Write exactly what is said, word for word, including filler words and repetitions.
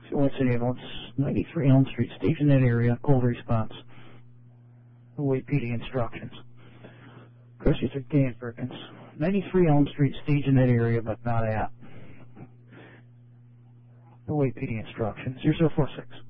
What's the ambulance? ninety-three Elm Street, stage in that area, cold response. Await P D instructions. Christian Dan Perkins. ninety-three Elm Street, stage in that area, but not at. Await P D instructions. zero zero four six.